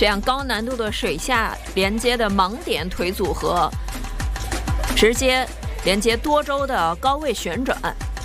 这样高难度的水下连接的盲点腿组合，直接连接多周的高位旋转，